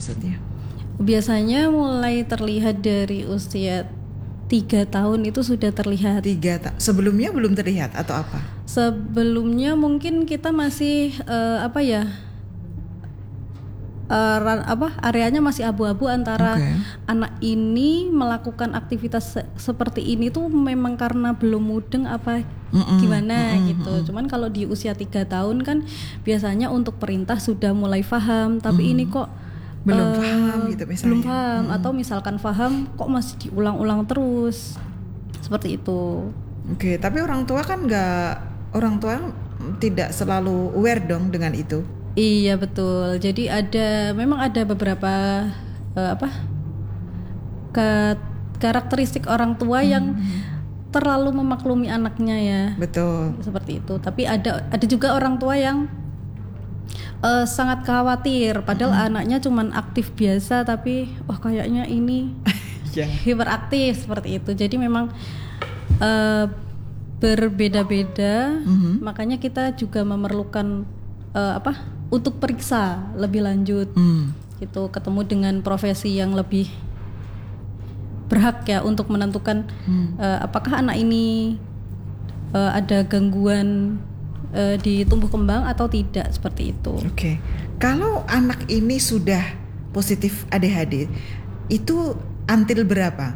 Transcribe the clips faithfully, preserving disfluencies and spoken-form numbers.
maksudnya? Biasanya mulai terlihat dari usia tiga tahun itu sudah terlihat. Tiga ta- sebelumnya belum terlihat atau apa? Sebelumnya mungkin kita masih uh, apa ya? Uh, apa areanya masih abu-abu antara okay. anak ini melakukan aktivitas se- seperti ini tuh memang karena belum mudeng apa mm-mm, gimana mm-mm, gitu. Mm-mm. Cuman kalau di usia tiga tahun kan biasanya untuk perintah sudah mulai paham, tapi mm. ini kok belum uh, paham gitu misalnya. Belum paham mm-mm. atau misalkan paham kok masih diulang-ulang terus. Seperti itu. Oke, okay, tapi orang tua kan nggak, orang tua tidak selalu aware dong dengan itu. Iya betul. Jadi ada memang ada beberapa uh, apa ke, karakteristik orang tua hmm. yang terlalu memaklumi anaknya ya. Betul. Seperti itu. Tapi ada ada juga orang tua yang uh, sangat khawatir. Padahal hmm. anaknya cuman aktif biasa, tapi wah kayaknya ini yeah. hiperaktif seperti itu. Jadi memang uh, berbeda-beda. Hmm. Makanya kita juga memerlukan uh, apa? untuk periksa lebih lanjut, hmm. gitu, ketemu dengan profesi yang lebih berhak ya untuk menentukan hmm. uh, apakah anak ini uh, ada gangguan uh, di tumbuh kembang atau tidak, seperti itu. Oke, okay. Kalau anak ini sudah positif A D H D, itu until berapa,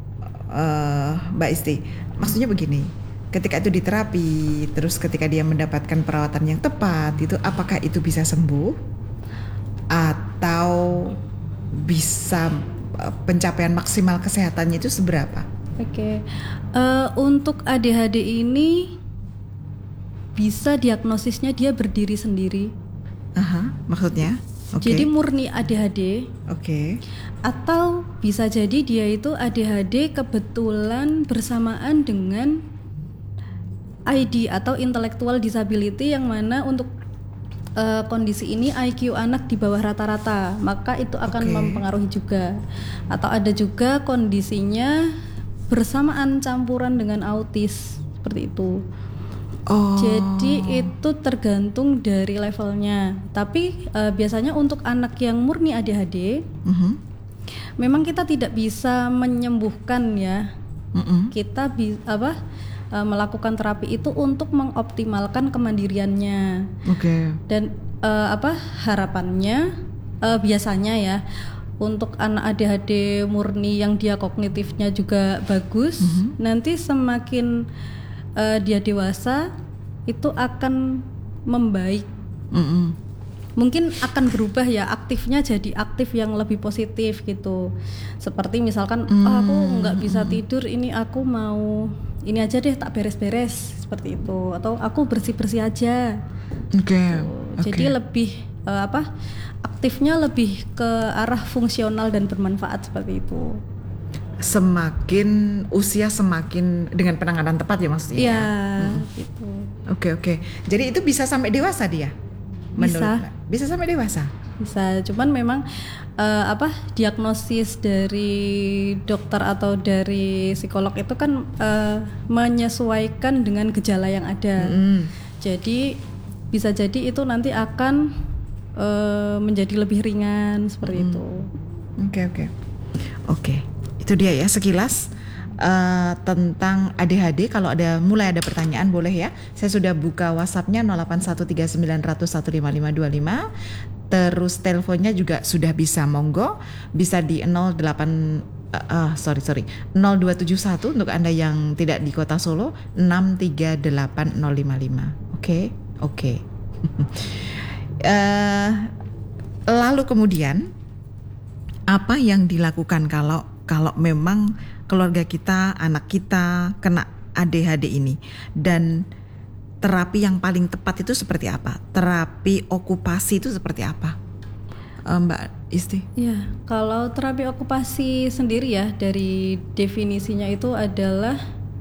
uh, Mbak Isti? Maksudnya begini. Ketika itu diterapi, terus ketika dia mendapatkan perawatan yang tepat, itu apakah itu bisa sembuh atau bisa pencapaian maksimal kesehatannya itu seberapa? Oke, okay. uh, untuk A D H D ini bisa diagnosisnya dia berdiri sendiri. Aha, maksudnya? Okay. Jadi murni A D H D. Oke. Okay. Atau bisa jadi dia itu A D H D kebetulan bersamaan dengan I D atau intellectual disability, yang mana untuk uh, kondisi ini I Q anak di bawah rata-rata, maka itu akan okay. mempengaruhi juga. Atau ada juga kondisinya bersamaan campuran dengan autis, seperti itu. Oh. Jadi itu tergantung dari levelnya. Tapi uh, biasanya untuk anak yang murni A D H D, mm-hmm. memang kita tidak bisa menyembuhkan ya. Mm-hmm. Kita bi- apa? melakukan terapi itu untuk mengoptimalkan kemandiriannya. Oke. Okay. Dan uh, apa harapannya uh, biasanya ya untuk anak A D H D murni yang dia kognitifnya juga bagus, mm-hmm. nanti semakin uh, dia dewasa itu akan membaik. Mm-hmm. Mungkin akan berubah ya, aktifnya jadi aktif yang lebih positif gitu. Seperti misalkan mm-hmm. oh, aku nggak bisa tidur, ini aku mau ini aja deh, tak beres-beres, seperti itu, atau aku bersih-bersih aja. Oke. Okay. Gitu. Okay. Jadi lebih uh, apa? Aktifnya lebih ke arah fungsional dan bermanfaat, seperti itu. Semakin usia semakin dengan penanganan tepat ya maksudnya. Iya, hmm. gitu. Oke okay, oke. Okay. Jadi itu bisa sampai dewasa dia? Bisa. Menurut, bisa sampai dewasa? Bisa, cuman memang uh, apa diagnosis dari dokter atau dari psikolog itu kan uh, menyesuaikan dengan gejala yang ada. Mm-hmm. Jadi bisa jadi itu nanti akan uh, menjadi lebih ringan seperti mm-hmm. itu. Oke okay, oke. Okay. Oke, okay. Itu dia ya sekilas uh, tentang A D H D. Kalau ada mulai ada pertanyaan boleh ya. Saya sudah buka WhatsApp-nya nol delapan satu tiga sembilan nol nol satu lima lima dua lima. Terus teleponnya juga sudah bisa, monggo bisa di nol delapan uh, uh, sorry sorry nol dua tujuh satu untuk Anda yang tidak di Kota Solo, enam tiga delapan nol lima lima. Oke oke. Lalu kemudian apa yang dilakukan kalau kalau memang keluarga kita, anak kita kena A D H D ini, dan terapi yang paling tepat itu seperti apa? Terapi okupasi itu seperti apa, Mbak Isti? Ya, kalau terapi okupasi sendiri ya, dari definisinya itu adalah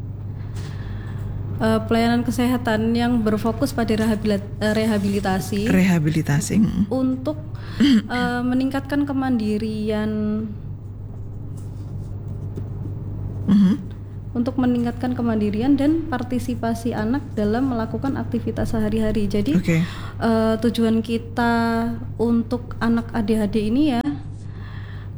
uh, pelayanan kesehatan yang berfokus pada rehabilitasi. Rehabilitasi. Untuk uh, meningkatkan kemandirian. Mm-hmm. Untuk meningkatkan kemandirian dan partisipasi anak dalam melakukan aktivitas sehari-hari. Jadi okay. uh, tujuan kita untuk anak A D H D ini ya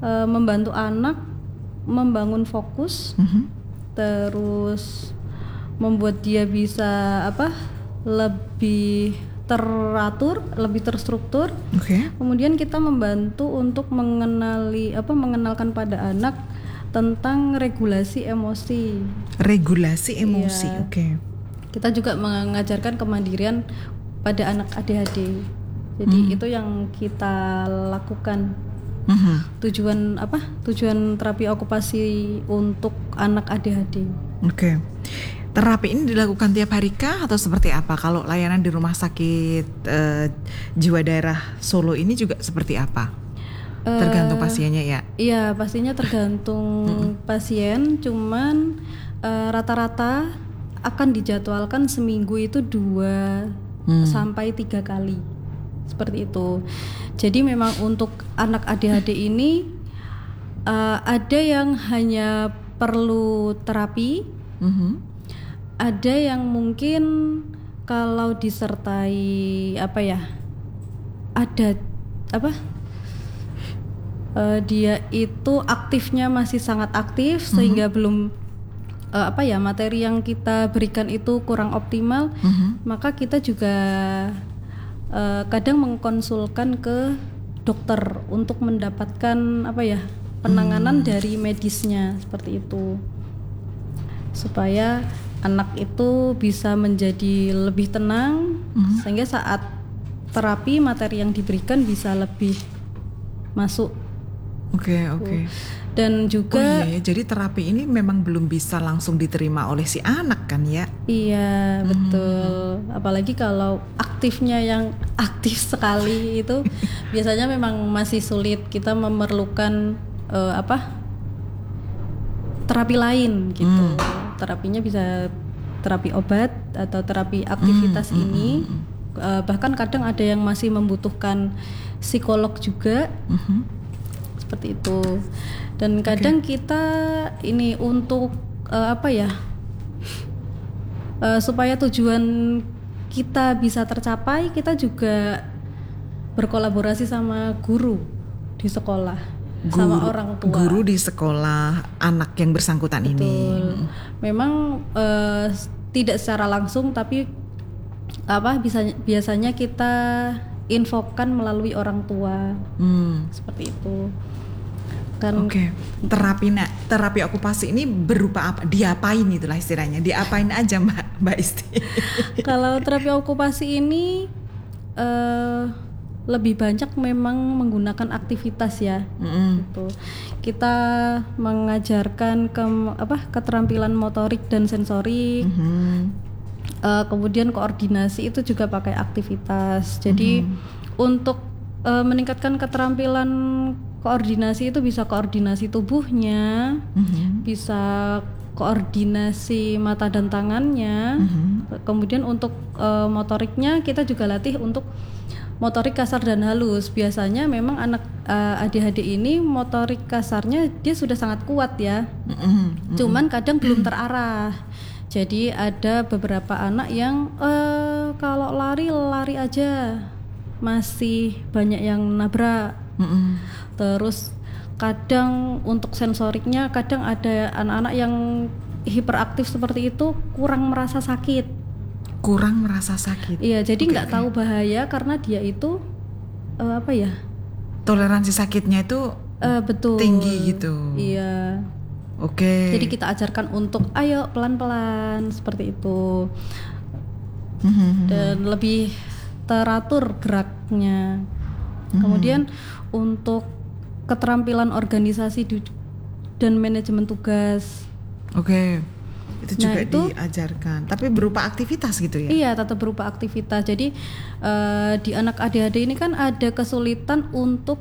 uh, membantu anak membangun fokus, Mhm. terus membuat dia bisa apa lebih teratur, lebih terstruktur. Oke. Kemudian kita membantu untuk mengenali apa mengenalkan pada anak tentang regulasi emosi. Regulasi emosi. Iya. Oke. Kita juga mengajarkan kemandirian pada anak A D H D. Jadi Hmm. itu yang kita lakukan. Mhm. Tujuan apa? Tujuan terapi okupasi untuk anak A D H D. Oke. Terapi ini dilakukan tiap hari kah atau seperti apa? Kalau layanan di rumah sakit eh, jiwa daerah Solo ini juga seperti apa? Tergantung Eh, pasiennya ya. Iya, pastinya tergantung pasien. Cuman eh, rata-rata akan dijadwalkan seminggu itu dua Hmm. sampai tiga kali, seperti itu. Jadi memang untuk anak A D H D ini eh, ada yang hanya perlu terapi, Mhm. ada yang mungkin kalau disertai apa ya, ada apa? Eh, dia itu aktifnya masih sangat aktif sehingga belum eh, apa ya materi yang kita berikan itu kurang optimal, Mhm. maka kita juga eh, kadang mengkonsulkan ke dokter untuk mendapatkan apa ya penanganan dari medisnya seperti itu, supaya anak itu bisa menjadi lebih tenang, sehingga saat terapi materi yang diberikan bisa lebih masuk. Oke, oke. Dan Oh juga iya ya, jadi terapi ini memang belum bisa langsung diterima oleh si anak kan ya? iya betul, apalagi kalau aktifnya yang aktif sekali itu biasanya memang masih sulit, kita memerlukan eh, apa terapi lain gitu. Terapinya bisa terapi obat atau terapi aktivitas ini. Eh, bahkan kadang ada yang masih membutuhkan psikolog juga, Mhm. seperti itu. Dan kadang kita ini untuk eh, apa ya eh, supaya tujuan kita bisa tercapai, kita juga berkolaborasi sama guru di sekolah, sama Guru- orang tua. Guru di sekolah anak yang bersangkutan ini. Betul. Memang eh, tidak secara langsung, tapi apa bisa biasanya kita infokan melalui orang tua, Hmm. seperti itu. Kan Oke, terapi na, terapi okupasi ini berupa apa? Diapain itulah istilahnya? Diapain aja Mbak Mbak Isti? kalau terapi okupasi ini eh, lebih banyak memang menggunakan aktivitas ya. Mm-mm. Gitu. Kita mengajarkan ke apa keterampilan motorik dan sensorik. Mhm. Uh, kemudian koordinasi itu juga pakai aktivitas. Jadi untuk uh, meningkatkan keterampilan koordinasi itu bisa koordinasi tubuhnya, Mhm. bisa koordinasi mata dan tangannya. Mhm. Kemudian untuk uh, motoriknya kita juga latih untuk motorik kasar dan halus. Biasanya memang anak uh, A D H D ini motorik kasarnya dia sudah sangat kuat ya. Mhm. Cuman kadang belum terarah. Jadi ada beberapa anak yang eh, kalau lari lari aja masih banyak yang nabrak. Mhm. Terus kadang untuk sensoriknya kadang ada anak-anak yang hiperaktif seperti itu kurang merasa sakit. Kurang merasa sakit. Iya, jadi Oke, nggak oke. tahu bahaya karena dia itu eh, apa ya? Toleransi sakitnya itu Eh, betul. tinggi gitu. Iya. Oke. Jadi kita ajarkan untuk ayo pelan-pelan seperti itu. Mhm. Dan lebih teratur geraknya. Kemudian untuk keterampilan organisasi du- dan manajemen tugas. Oke. Itu juga Nah, itu- diajarkan, tapi berupa aktivitas gitu ya? Iya, tetap berupa aktivitas. Jadi eh, di anak A D H D ini kan ada kesulitan untuk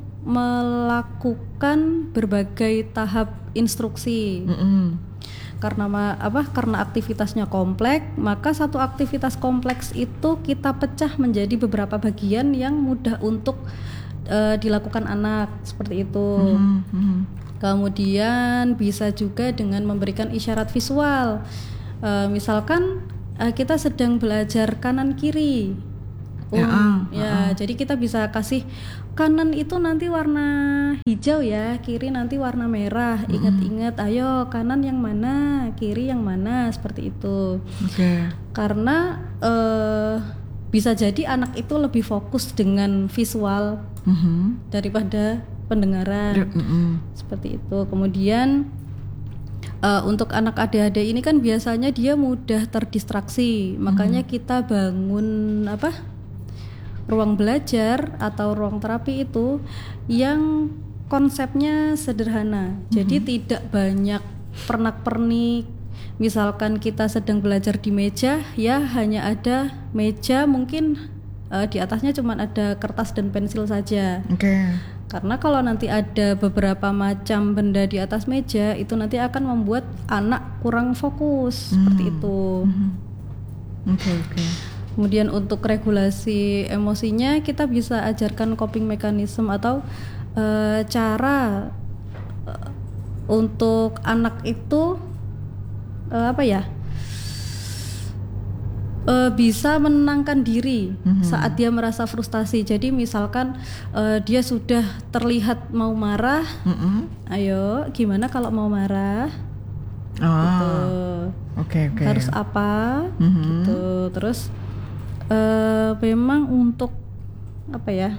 melakukan berbagai tahap instruksi. Mm-mm. Karena ma- apa? Karena aktivitasnya kompleks, maka satu aktivitas kompleks itu kita pecah menjadi beberapa bagian yang mudah untuk eh, dilakukan anak, seperti itu. Mhm. Mhm. Kemudian bisa juga dengan memberikan isyarat visual. Eh, misalkan eh, kita sedang belajar kanan kiri. Ya, Um, ah, ya, jadi kita bisa kasih kanan itu nanti warna hijau ya, kiri nanti warna merah. Ingat-ingat, ayo kanan yang mana, kiri yang mana, seperti itu. Oke. Okay. Karena uh, bisa jadi anak itu lebih fokus dengan visual mm-hmm. daripada pendengaran, mm-hmm. seperti itu. Kemudian Uh, untuk anak A D H D ini kan biasanya dia mudah terdistraksi, hmm. makanya kita bangun apa ruang belajar atau ruang terapi itu yang konsepnya sederhana, hmm. jadi tidak banyak pernak-pernik. Misalkan kita sedang belajar di meja, ya hanya ada meja, mungkin uh, di atasnya cuma ada kertas dan pensil saja. Oke. Okay. Karena kalau nanti ada beberapa macam benda di atas meja, itu nanti akan membuat anak kurang fokus, hmm. seperti itu. Oke, hmm. oke. Okay, okay. Kemudian untuk regulasi emosinya, kita bisa ajarkan coping mechanism atau uh, cara uh, untuk anak itu uh, apa ya? Uh, bisa menenangkan diri mm-hmm. saat dia merasa frustasi. Jadi misalkan uh, dia sudah terlihat mau marah, mm-hmm. ayo gimana kalau mau marah? Oh, gitu. Okay, okay. Harus apa? Mm-hmm. Gitu. Terus uh, memang untuk apa ya?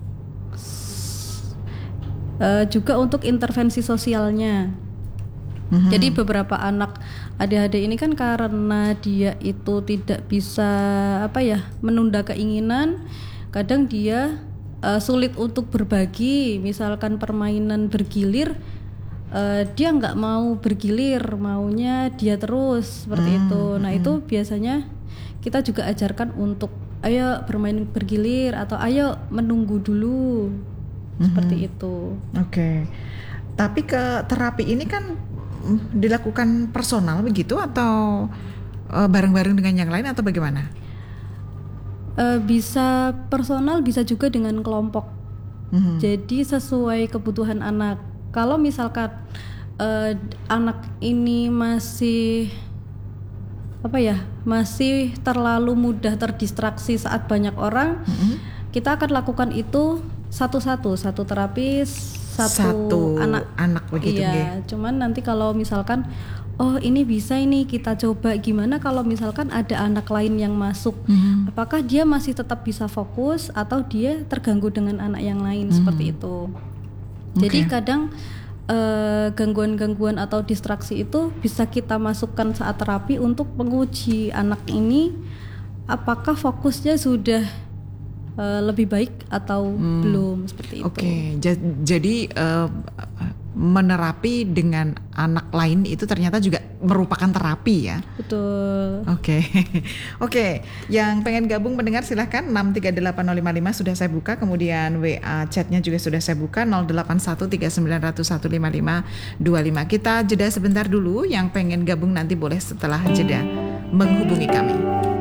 Uh, juga untuk intervensi sosialnya. Mm-hmm. Jadi beberapa anak A D H D ini kan karena dia itu tidak bisa apa ya menunda keinginan, kadang dia uh, sulit untuk berbagi. Misalkan permainan bergilir, uh, dia nggak mau bergilir, maunya dia terus seperti mm-hmm. itu. Nah itu biasanya kita juga ajarkan untuk ayo bermain bergilir atau ayo menunggu dulu, mm-hmm. seperti itu. Oke. Okay. Tapi ke terapi ini kan dilakukan personal begitu atau uh, bareng-bareng dengan yang lain atau bagaimana? Uh, bisa personal, bisa juga dengan kelompok. Mm-hmm. Jadi sesuai kebutuhan anak. Kalau misalkan uh, anak ini masih apa ya, masih terlalu mudah terdistraksi saat banyak orang, mm-hmm. kita akan lakukan itu satu-satu, satu terapis. Satu, satu anak anak begitu. Iya, ge. Cuman nanti kalau misalkan oh ini bisa ini kita coba, gimana kalau misalkan ada anak lain yang masuk, mm-hmm. apakah dia masih tetap bisa fokus atau dia terganggu dengan anak yang lain, mm-hmm. seperti itu. Okay. Jadi kadang uh, gangguan-gangguan atau distraksi itu bisa kita masukkan saat terapi untuk menguji anak ini apakah fokusnya sudah Uh, lebih baik atau hmm. belum, seperti itu. Oke, okay. J- jadi uh, menerapi dengan anak lain itu ternyata juga merupakan terapi ya. Betul. Oke, okay. Oke. Okay. Yang pengen gabung mendengar silahkan enam tiga delapan nol lima lima sudah saya buka, kemudian W A chatnya juga sudah saya buka nol delapan satu tiga sembilan nol satu lima lima dua lima. Kita jeda sebentar dulu. Yang pengen gabung nanti boleh setelah jeda menghubungi kami.